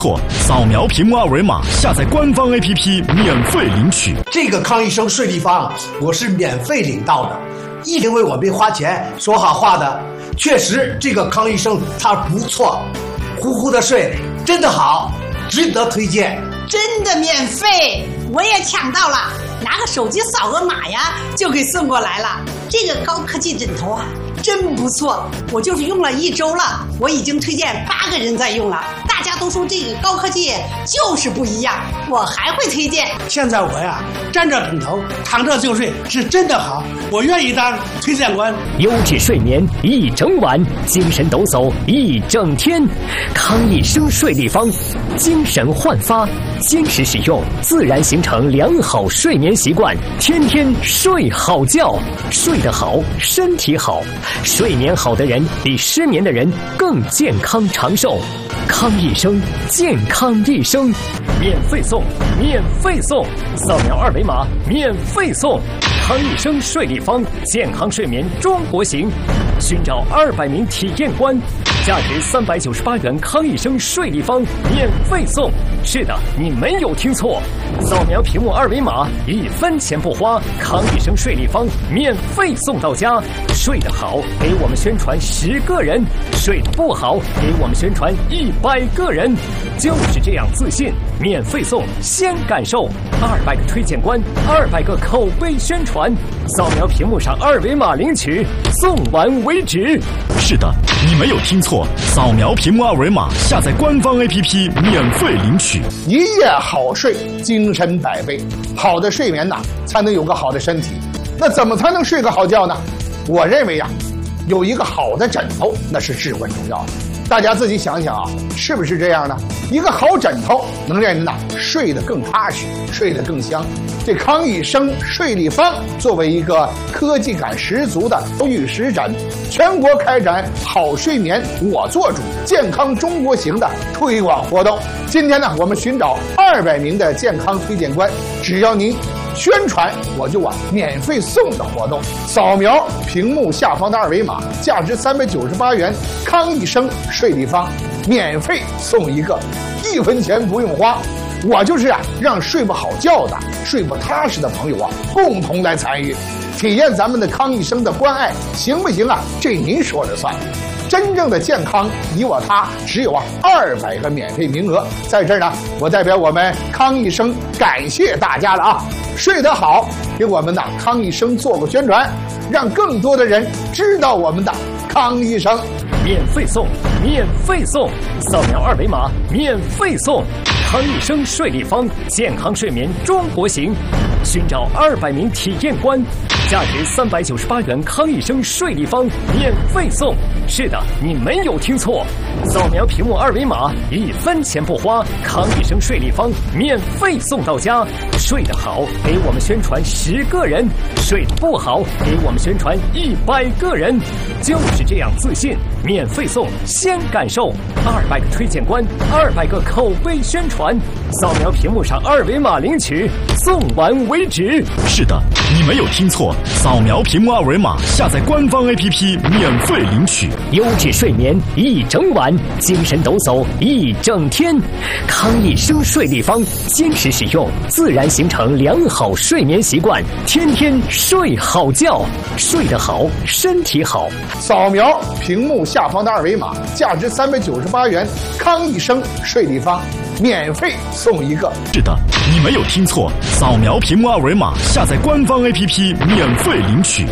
扫描屏幕二维码，下载官方 APP 免费领取。 这个康医生睡立方我是免费领到的，一定为我没花钱说好话的。确实，这个康医生他不错，呼呼的睡真的好，值得推荐。 真的免费，我也抢到了，拿个手机扫个码呀，就给送过来了。这个高科技枕头啊，真不错，我就是用了1周了，我已经推荐8个人在用了，大家都说这个高科技就是不一样，我还会推荐。 现在我呀，沾着枕头躺着就睡，是真的好，我愿意当推荐官。 优质睡眠一整晚，精神抖擞一整天。康益生睡立方，精神焕发，坚持使用，自然形成良好睡眠习惯，天天睡好觉，睡得好，身体好。睡眠好的人比失眠的人更健康长寿。康益生，健康一生，免费送，免费送，扫描二维码免费送。康益生睡立方，健康睡眠中国行，寻找200名体验官，价值398元。康益生睡立方免费送。是的，你没有听错，扫描屏幕二维码，1分钱不花，康益生睡立方免费送到家。睡得好，给我们宣传10个人；睡得不好，给我们宣传100个人。就是这样自信，免费送，先感受200个推荐官，200个口碑宣传。扫描屏幕上二维码领取，送完为止。 是的，你没有听错，扫描屏幕二维码，下载官方 APP 免费领取。 一夜好睡，精神百倍。好的睡眠才能有个好的身体。那怎么才能睡个好觉呢？我认为有一个好的枕头那是至关重要的。大家自己想想是不是这样呢？一个好枕头能让人睡得更踏实，睡得更香。这康益生睡立方作为一个科技感十足的玉石枕，全国开展好睡眠我做主、健康中国行的推广活动。今天我们寻找200名的健康推荐官，只要您宣传，我就免费送的活动。扫描屏幕下方的二维码，价值398元，康益生睡立方免费送一个，1分钱不用花。我就是让睡不好觉的、睡不踏实的朋友共同来参与，体验咱们的康益生的关爱，行不行这您说了算。真正的健康，你我他，只有200个免费名额。在这儿我代表我们康益生感谢大家了睡得好，给我们的康益生做个宣传，让更多的人知道我们的康益生。 免费送，免费送，扫描二维码免费送。康益生睡立方，健康睡眠中国行，寻找200名体验官，价值398元。康益生睡立方免费送。是的，你没有听错，扫描屏幕二维码，1分钱不花，康益生睡立方免费送到家。睡得好，给我们宣传10个人；睡得不好，给我们宣传100个人。就是这样自信，免费送，先感受200个推荐官，200个口碑宣传。扫描屏幕上二维码领取，送完为止。 是的，你没有听错，扫描屏幕二维码，下载官方 APP 免费领取。 优质睡眠一整晚，精神抖擞一整天。康益生睡立方，坚持使用，自然形成良好睡眠习惯，天天睡好觉，睡得好，身体好。 扫描屏幕下方的二维码，价值398元，康益生睡立方免费送一个。 是的，你没有听错，扫描屏幕二维码，下载官方 APP 免费领取。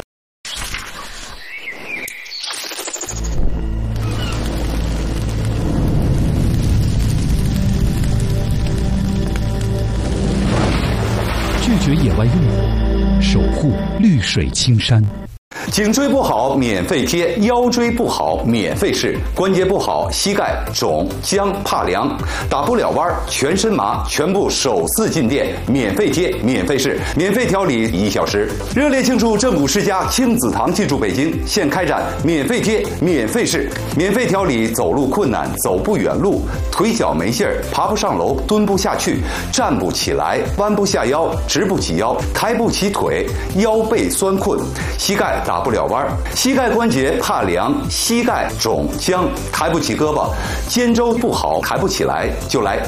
拒绝野外用火，守护绿水青山。 颈椎不好免费贴，腰椎不好免费试，关节不好膝盖肿僵怕凉，打不了弯全身麻，全部手4进店，免费贴免费试，免费调理1小时。热烈庆祝正骨世家亲子堂进驻北京，现开展免费贴免费试，免费调理走路困难、走不远路、腿脚没劲儿、爬不上楼、蹲不下去、站不起来、弯不下腰、直不起腰、抬不起腿、腰背酸困、膝盖打打不了弯儿，膝盖关节怕凉，膝盖肿僵，抬不起胳膊，肩周不好抬不起来，就来